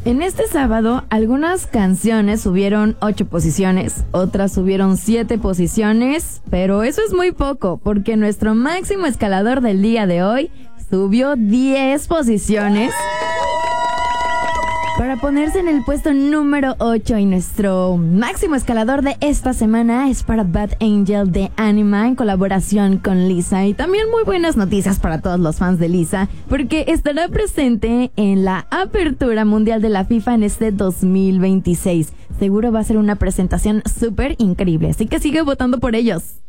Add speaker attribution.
Speaker 1: En este sábado, algunas canciones subieron 8 posiciones, otras subieron 7 posiciones, pero eso es muy poco, porque nuestro máximo escalador del día de hoy subió 10 posiciones para ponerse en el puesto número 8, y nuestro máximo escalador de esta semana es para Bad Angel de Anima en colaboración con Lisa. Y también muy buenas noticias para todos los fans de Lisa, porque estará presente en la apertura mundial de la FIFA en este 2026. Seguro va a ser una presentación súper increíble, así que sigue votando por ellos.